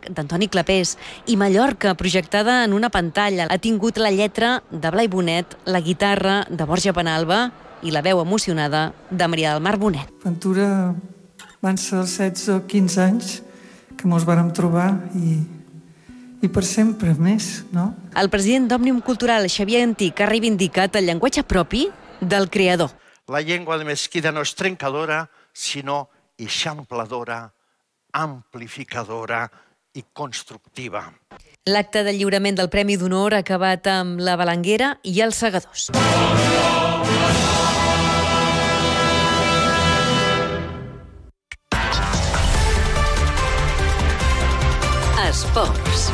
Marc, d'Antoni Clapés, i Mallorca, projectada en una pantalla. Ha tingut la lletra de Blai Bonet, la guitarra de Borja Penalba i la veu emocionada de Maria del Mar Bonet. Ventura van ser els 16 o 15 anys que mos vàrem trobar i per sempre més, no? El president d'Òmnium Cultural, Xavier Antic, ha reivindicat el llenguatge propi del creador. La llengua de Mesquida no és trencadora, sinó eixampladora, amplificadora i constructiva. L'acte de lliurament del Premi d'Honor ha acabat amb la Balanguera i els Segadors. Esports.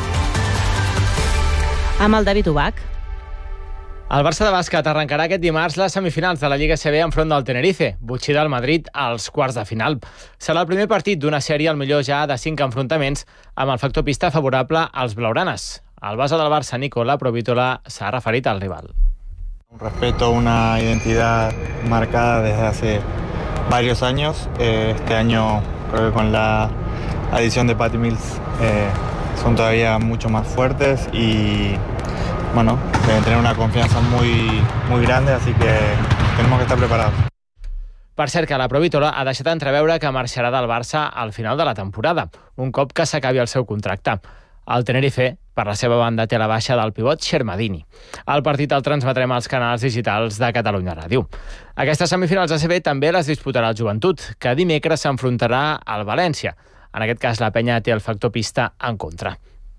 Amb el David Ubach. El Barça de bàsquet arrencarà aquest dimarts les semifinals de la Lliga CB enfront del Tenerife, botxí del Madrid als quarts de final. Serà el primer partit d'una sèrie, al millor ja de 5 enfrontaments, amb el factor pista favorable als blaugranes. El base del Barça, Nicola Provítola, s'ha referit al rival. Un respeto, una identidad marcada desde hace varios años. Este año creo que con la adición de Patty Mills son todavía mucho más fuertes y bueno, deben tener una confianza muy grande, así que tenemos que estar preparados. Per cert, que la Provítola ha deixat entreveure que marxarà del Barça al final de la temporada, un cop que s'acabi el seu contracte. El Tenerife, per la seva banda, té la baixa del pivot Xermadini. El partit el transmetrem als canals digitals de Catalunya Ràdio. Aquestes semifinals ACB també les disputarà el Joventut, que dimecres s'enfrontarà al València. En aquest cas, la penya té el factor pista en contra.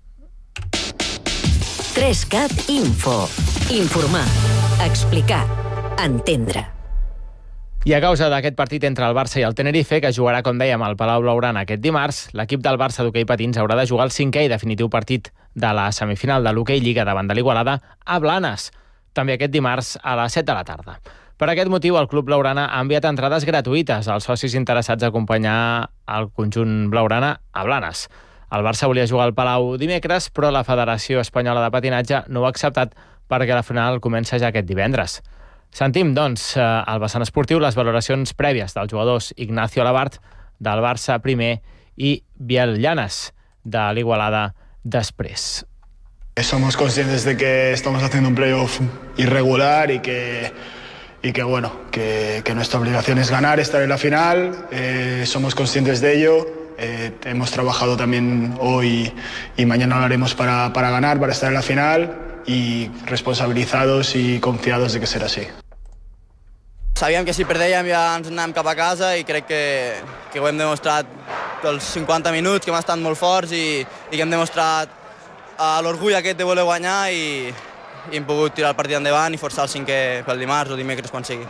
3CAT Info. Informar, explicar, entendre. I a causa d'aquest partit entre el Barça i el Tenerife, que jugarà, com dèiem, al Palau Blaugrana aquest dimarts, l'equip del Barça d'hoquei patins haurà de jugar el 5è i definitiu partit de la semifinal de l'hoquei Lliga davant de l'Igualada a Blanes, també aquest dimarts a les 7 de la tarda. Per aquest motiu, el Club Blaugrana ha enviat entrades gratuïtes als socis interessats a acompanyar el conjunt blaugrana a Blanes. El Barça volia jugar al Palau dimecres, però la Federació Espanyola de Patinatge no ho ha acceptat perquè la final comença ja aquest divendres. Sentim, doncs, al vessant esportiu les valoracions prèvies dels jugadors Ignacio Alabart, del Barça primer, i Biel Llanes, de l'Igualada després. Somos conscientes de que estamos haciendo un playoff irregular y que nuestra obligación es ganar, estar en la final. Somos conscientes de ello. Hemos trabajado también hoy y mañana lo haremos para ganar, para estar en la final, y responsabilizados y confiados de que será así. Sabíem que si perdèiem ja ens anàvem cap a casa i crec que ho hem demostrat pels 50 minuts, que hem estat molt forts i que hem demostrat l'orgull aquest de voler guanyar i hem pogut tirar el partit endavant i forçar el 5è pel dimarts o dimecres quan sigui.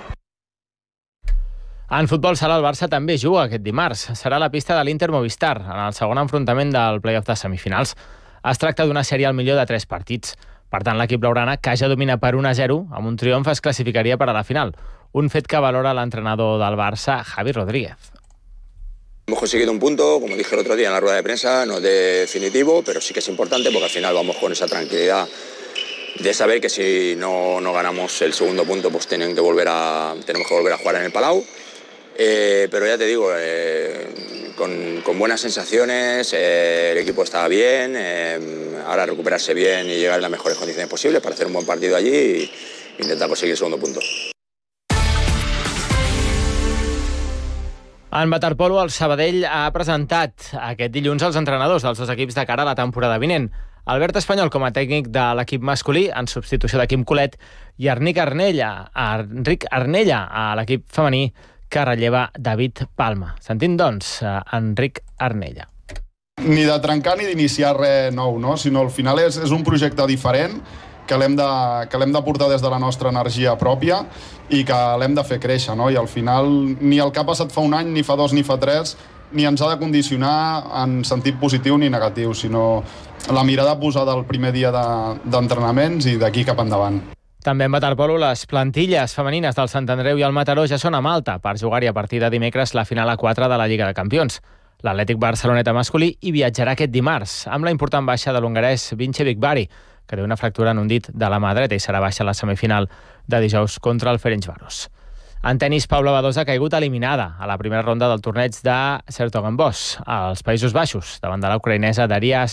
En futbol sala, el Barça també juga aquest dimarts. Serà la pista de l'Inter Movistar, en el segon enfrontament del play-off de semifinals. Es tracta d'una sèrie al millor de 3 partits. Per tant, l'equip blaugrana, que ja domina per 1-0, amb un triomf es classificaria per a la final. Un fet que valora l'entrenador del Barça, Javi Rodríguez. Hemos conseguido un punto, como dije el otro día en la rueda de prensa, no es definitivo, pero sí que es importante porque al final vamos con esa tranquilidad de saber que si no ganamos el segundo punto, pues tenemos que volver a jugar en el Palau. Pero ya te digo, con buenas sensaciones, el equipo está bien, ahora recuperarse bien y llegar en las mejores condiciones posibles para hacer un buen partido allí e intentar conseguir el segundo punto. En waterpolo, el Sabadell ha presentat aquest dilluns els entrenadors dels dos equips de cara a la temporada vinent. Albert Espanyol com a tècnic de l'equip masculí, en substitució de Quim Colet, i Enric Arnella a l'equip femení, que relleva David Palma. Sentim, doncs, Enric Arnella. Ni de trencar ni d'iniciar res nou, no? Sinó al final és un projecte diferent que l'hem de portar des de la nostra energia pròpia i que l'hem de fer créixer, no? I al final ni el que ha passat fa un any, ni fa 2, ni fa 3, ni ens ha de condicionar en sentit positiu ni negatiu, sinó la mirada posada el primer dia d'entrenaments i d'aquí cap endavant. També en waterpolo, les plantilles femenines del Sant Andreu i el Mataró ja són a Malta per jugar-hi a partir de dimecres la final a 4 de la Lliga de Campions. L'Atlètic Barceloneta masculí hi viatjarà aquest dimarts, amb la important baixa de l'hongarès Vince Bikbari, que té una fractura en un dit de la mà dreta i serà baixa a la semifinal de dijous contra el Ferencváros. En tenis, Paula Badosa ha caigut eliminada a la primera ronda del torneig de 'Sertogenbosch als Països Baixos, davant de la ucraïnesa Daria